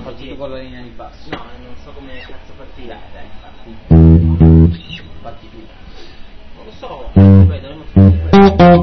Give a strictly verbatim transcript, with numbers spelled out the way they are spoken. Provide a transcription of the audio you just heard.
fatto tu con la linea di basso. No, non so come cazzo farti dai, dai, infatti. Fatti tu. Non lo so, beh, dovremmo fare